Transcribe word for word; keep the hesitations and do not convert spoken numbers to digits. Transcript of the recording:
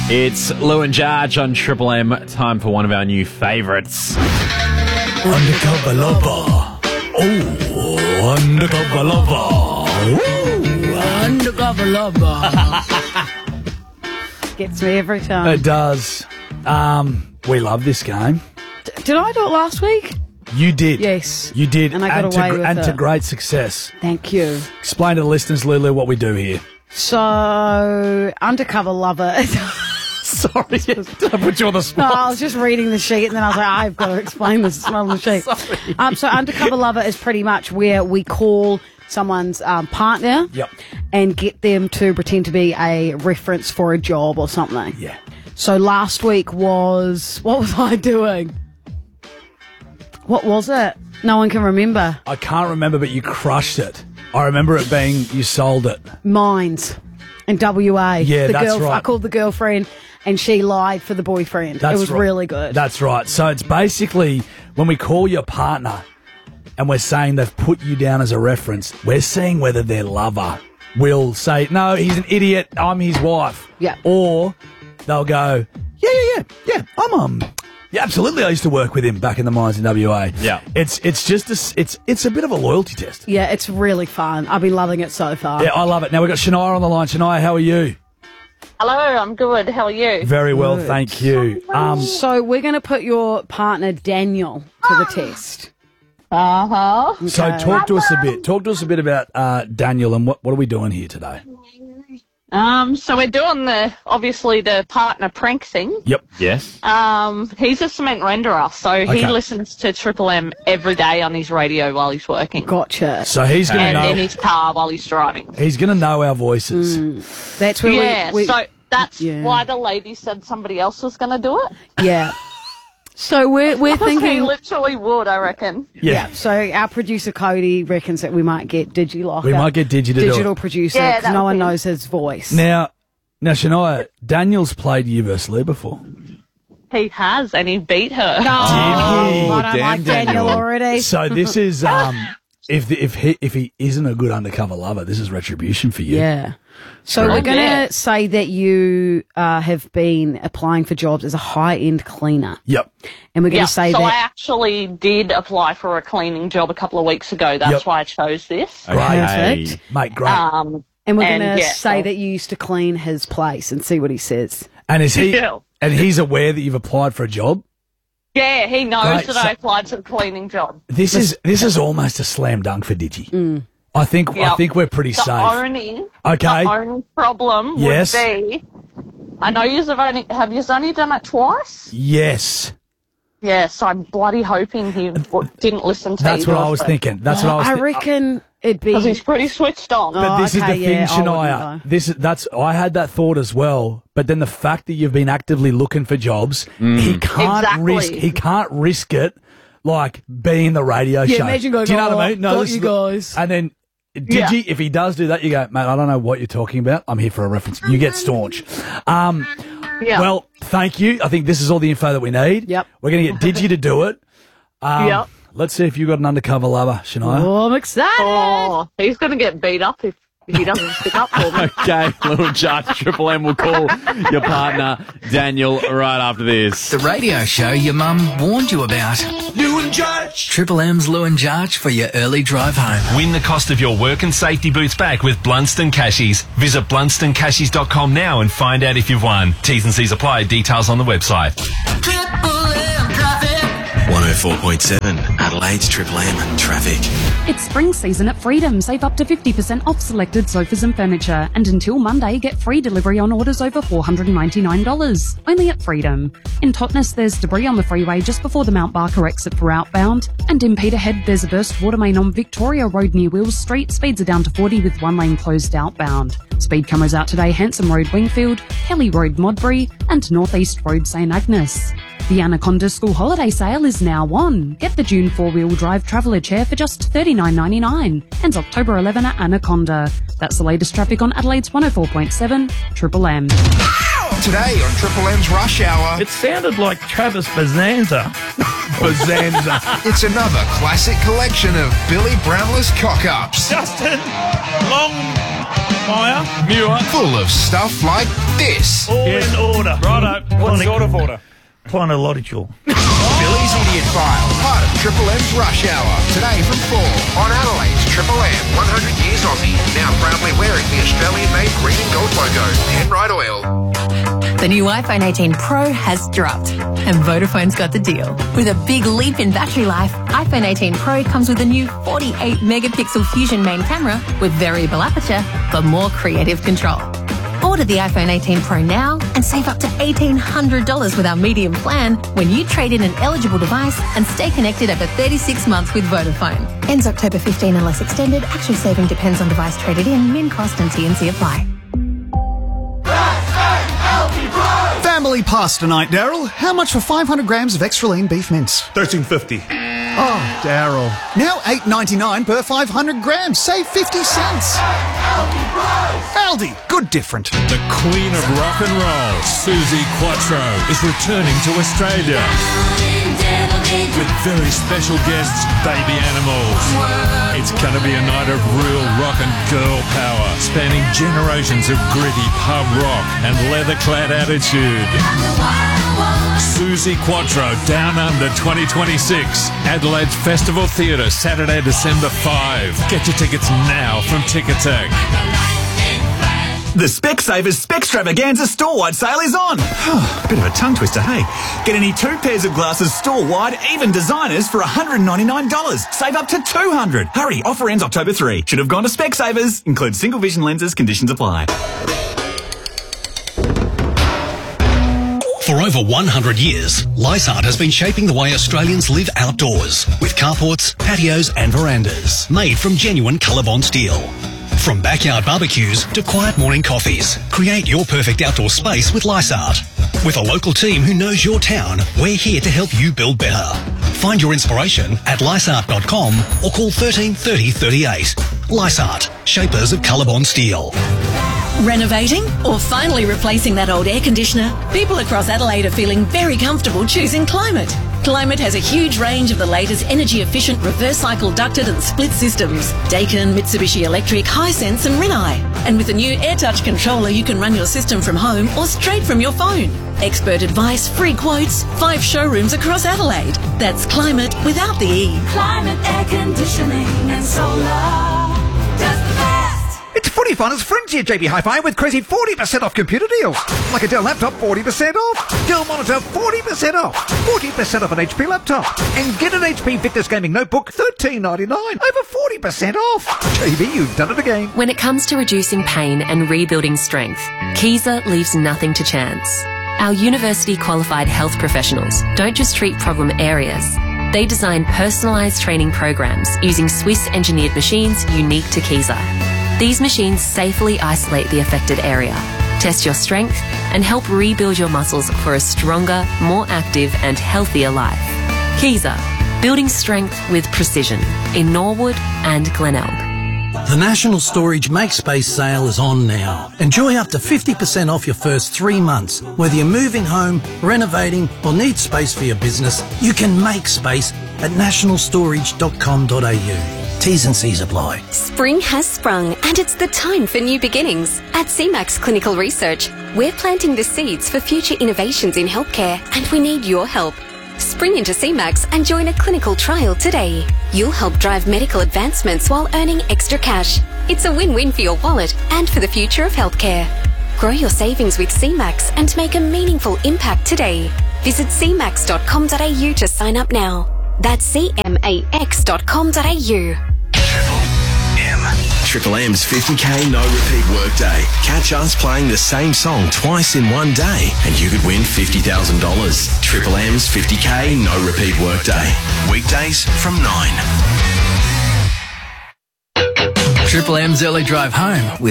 It's Lou and Jarge on Triple M. Time for one of our new favourites. Undercover lover. Oh, undercover lover. Ooh, Undercover lover. Gets me every time. It does. Um, we love this game. D- did I do it last week? You did. Yes. You did. And I got to, away gr- with And it. to great success. Thank you. Explain to the listeners, Lulu, what we do here. So, undercover lover. Sorry, did I put you on the No, spot? I was just reading the sheet and then I was like, I've got to explain this. It's not on the sheet. Sorry. Um, so undercover lover is pretty much where we call someone's um, partner Yep. and get them to pretend to be a reference for a job or something. Yeah. So last week was, what was I doing? What was it? No one can remember. I can't remember, but you crushed it. I remember it being, you sold it. Mines in W A. Yeah, the that's girl, right. I called the girlfriend and she lied for the boyfriend. That's it was right. really good. That's right. So it's basically when we call your partner and we're saying they've put you down as a reference, we're seeing whether their lover will say, no, he's an idiot, I'm his wife. Yeah. Or they'll go, yeah, yeah, yeah, yeah, I'm um, yeah, absolutely. I used to work with him back in the mines in W A. Yeah. It's it's just a, s- it's it's a bit of a loyalty test. Yeah, it's really fun. I've been loving it so far. Yeah, I love it. Now we've got Shania on the line. Shania, how are you? Hello, I'm good. How are you? Very well, Good. thank you. Um, So we're going to put your partner Daniel to the test. Uh-huh. so Okay. talk to us a bit. Talk to us a bit about uh, Daniel and what what are we doing here today? Um, so we're doing the, obviously, the partner prank thing. Yep. Yes. Um, he's a cement renderer, so he Okay. listens to Triple M every day on his radio while he's working. Gotcha. So he's going to And in know. his car while he's driving. He's going to know our voices. That's where Yeah, we, we so that's yeah. why the lady said somebody else was going to do it. yeah. So we're we're Because he thinking. literally would, I reckon. Yeah. So our producer Cody reckons that we might get Digilocker. We might get Digi to do digital it. producer Yeah, because that no would one be- knows his voice. Now, now, Shania, Daniel's played you versus Lou before. He has, and he beat her. Oh, Did he? I don't Damn like Daniel Daniel. already. So this is um, if the, if he if he isn't a good undercover lover, this is retribution for you. Yeah. So Right. we're going to Yeah. say that you uh, have been applying for jobs as a high-end cleaner. Yep. And we're going Yeah, to say so I that... actually did apply for a cleaning job a couple of weeks ago. That's Yep. why I chose this. Perfect. Mate, great. Um, And we're And, going to yeah, say so- that you used to clean his place and see what he says. and is he Yeah. and he's aware that you've applied for a job? yeah, he knows Great, that so- I applied for the cleaning job. This is this is almost a slam dunk for Digi. I think I Yep. think we're pretty The safe. only, Okay. the only problem Yes. would be, I know you've only, have you only done it twice? Yes. Yes, I'm bloody hoping he w- didn't listen to That's either what I of was them. thinking. That's what I was I thi- reckon it'd be... Because he's pretty switched on. But Oh, this is okay, the thing, yeah, I wouldn't Shania. know. This is that's I had that thought as well. But then the fact that you've been actively looking for jobs, he can't Exactly. risk. He can't risk it. Like being the radio Yeah, show. imagine going, do you know "Oh, what I mean? got this you is the- guys." And then, did Yeah. you? If he does do that, you go, mate. I don't know what you're talking about. I'm here for a reference. You get staunch. Um, Yeah. Well, thank you. I think this is all the info that we need. Yep. We're going to get Digi to do it. Um, Yep. Let's see if you got an undercover lover, Shania. Oh, I'm excited. Oh, he's going to get beat up if, if he doesn't stick up for me. Okay, Lou and Jarge, Triple M will call your partner, Daniel, right after this. The radio show your mum warned you about. Lou and Judge. Triple M's Lou and Jarge for your early drive home. Win the cost of your work and safety boots back with Blunston Cashies. Visit blunston cashies dot com now and find out if you've won. T's and C's apply. Details on the website. one oh four point seven Adelaide's Triple M traffic. It's spring season at Freedom. Save up to fifty percent off selected sofas and furniture. And until Monday, get free delivery on orders over four hundred ninety-nine dollars. Only at Freedom. In Totnes, there's debris on the freeway just before the Mount Barker exit for outbound. And in Peterhead, there's a burst water main on Victoria Road near Wills Street. Speeds are down to forty with one lane closed outbound. Speed cameras out today, Hanson Road Wingfield, Kelly Road Modbury, and North East Road St Agnes. The Anaconda School Holiday Sale is now on. Get the June four-wheel drive traveller chair for just thirty-nine ninety-nine. Ends October eleventh at Anaconda. That's the latest traffic on Adelaide's one oh four point seven Triple M. Today on Triple M's Rush Hour, It sounded like Travis Bonanza. Bonanza. it's another classic collection of Billy Brownless cock-ups. Justin, long Maya. Muir. Full of stuff like this. All in order. Righto. What sort of order? Chronological. Billy's Idiot File, part of Triple M's Rush Hour. Today from four on Adelaide's Triple M. one hundred years Aussie. Now proudly wearing the Australian-made green and gold logo. Penrite Oil. The new iPhone eighteen Pro has dropped, and Vodafone's got the deal. With a big leap in battery life, iPhone eighteen Pro comes with a new forty-eight megapixel Fusion main camera with variable aperture for more creative control. Order the iPhone eighteen Pro now and save up to eighteen hundred dollars with our medium plan when you trade in an eligible device and stay connected over thirty-six months with Vodafone. Ends October fifteenth unless extended. Actual saving depends on device traded in. Min cost and T N C apply. Family pasta night, Daryl. How much for five hundred grams of extra lean beef mince? thirteen fifty. Oh, Daryl. Now eight ninety-nine per five hundred grams. Save fifty cents. Aldi. Good different. The Queen of Rock and Roll, Susie Quattro, is returning to Australia with very special guests, Baby Animals. It's going to be a night of real rock and girl power, spanning generations of gritty pub rock and leather-clad attitude. Susie Quattro, Down Under twenty twenty-six, Adelaide's Festival Theatre, Saturday, December fifth. Get your tickets now from Ticketek. The Specsavers Specstravaganza store-wide sale is on. Bit of a tongue twister, hey? Get any two pairs of glasses store-wide, even designers, for one hundred ninety-nine dollars. Save up to two hundred dollars. Hurry, offer ends October third. Should have gone to Specsavers. Includes single vision lenses, conditions apply. For over one hundred years, Lysart has been shaping the way Australians live outdoors with carports, patios and verandas made from genuine Colorbond steel. From backyard barbecues to quiet morning coffees, create your perfect outdoor space with Lysart. With a local team who knows your town, we're here to help you build better. Find your inspiration at lysart dot com or call thirteen thirty thirty-eight. Lysart, shapers of Colorbond steel. Renovating or finally replacing that old air conditioner? People across Adelaide are feeling very comfortable choosing Climate. Climate has a huge range of the latest energy-efficient reverse cycle ducted and split systems. Daikin, Mitsubishi Electric, Hisense and Rinnai. And with a new AirTouch controller, you can run your system from home or straight from your phone. Expert advice, free quotes, five showrooms across Adelaide. That's Climate without the E. Climate air conditioning and solar. Just the best. It's footy fun as frenzy at J B Hi-Fi with crazy forty percent off computer deals. Like a Dell laptop, forty percent off. Dell monitor, forty percent off. forty percent off an H P laptop. And get an H P Victus Gaming notebook, thirteen ninety-nine. Over forty percent off. J B, you've done it again. When it comes to reducing pain and rebuilding strength, Keyser leaves nothing to chance. Our university-qualified health professionals don't just treat problem areas. They design personalised training programs using Swiss-engineered machines unique to Keyser. These machines safely isolate the affected area, test your strength, and help rebuild your muscles for a stronger, more active and healthier life. Keyser, building strength with precision in Norwood and Glenelg. The National Storage Make Space sale is on now. Enjoy up to fifty percent off your first three months. Whether you're moving home, renovating or need space for your business, you can make space at national storage dot com dot a u. T's and C's apply. Spring has sprung and it's the time for new beginnings. At C MAX Clinical Research, we're planting the seeds for future innovations in healthcare and we need your help. Spring into C MAX and join a clinical trial today. You'll help drive medical advancements while earning extra cash. It's a win-win for your wallet and for the future of healthcare. Grow your savings with C MAX and make a meaningful impact today. Visit c max dot com dot a u to sign up now. That's c max dot com dot a u. Triple M's fifty K no repeat workday. Catch us playing the same song twice in one day and you could win fifty thousand dollars. Triple M's fifty K no repeat workday. Weekdays from nine. Triple M's Early Drive Home with